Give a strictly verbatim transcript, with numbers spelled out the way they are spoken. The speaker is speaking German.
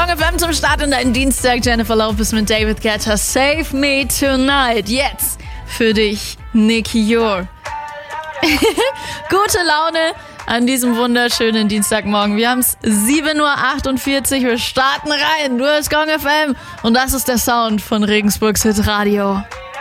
Gong F M zum Start in deinen Dienstag. Jennifer Lopez mit David Guetta. Save Me Tonight. Jetzt für dich, Nicky Jor. Gute Laune an diesem wunderschönen Dienstagmorgen. Wir haben es sieben Uhr achtundvierzig. Wir starten rein. Du hörst Gong F M und das ist der Sound von Regensburgs Hit Radio.